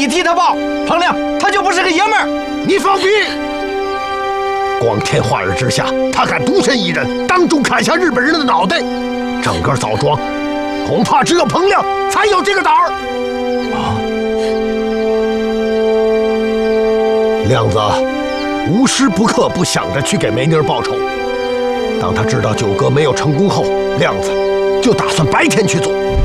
你替他报。彭亮他就不是个爷们儿。 你放屁！光天化日之下，他敢独身一人，当众砍下日本人的脑袋，整个枣庄，恐怕只有彭亮才有这个胆儿。啊！亮子无时不刻不想着去给梅妮儿报仇。当他知道九哥没有成功后，亮子就打算白天去做。